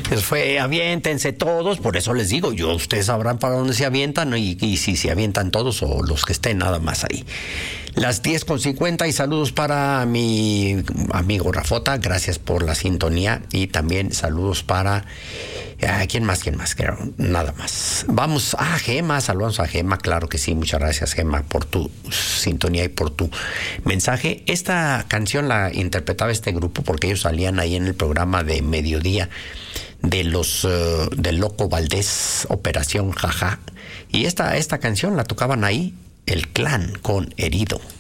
Pues fue, aviéntense todos, por eso les digo, ustedes sabrán para dónde se avientan y si se avientan todos o los que estén nada más ahí. Las 10:50 y saludos para mi amigo Rafota, gracias por la sintonía y también saludos para... ¿Quién más? Nada más. Vamos a Gema, saludos a Gema, claro que sí, muchas gracias Gema por tu sintonía y por tu mensaje. Esta canción la interpretaba este grupo porque ellos salían ahí en el programa de mediodía de los del Loco Valdés, Operación Jaja, y esta canción la tocaban ahí, El Clan con Herido.